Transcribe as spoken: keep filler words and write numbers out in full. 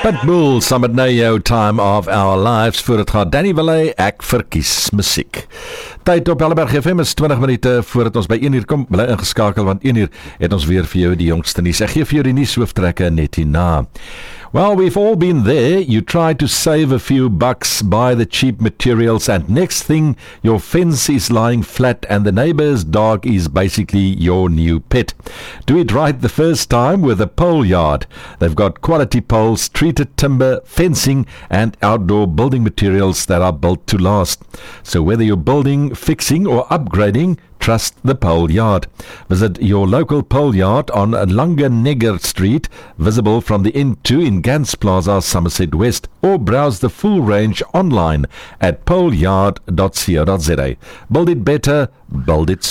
Pitbull, saam met nou jou Time of Our Lives. Voor het gaat Danny Valley, ek verkies musiek. Tyd op Helleberg F M is twintig minute voordat ons by een uur kom. Bly ingeskakel want een uur het ons weer vir jou die jongste nuus. Ek gee vir jou die nuushooftrekke net hierna. Well, we've all been there. You try to save a few bucks, buy the cheap materials, and next thing, your fence is lying flat and the neighbor's dog is basically your new pet. Do it right the first time with a pole yard. They've got quality poles, treated timber, fencing, and outdoor building materials that are built to last. So whether you're building, fixing, or upgrading, trust the Pole Yard. Visit your local Pole Yard on Langenegger Street, visible from the N two in Gans Plaza, Somerset West, or browse the full range online at poleyard dot co dot za. Build it better, build it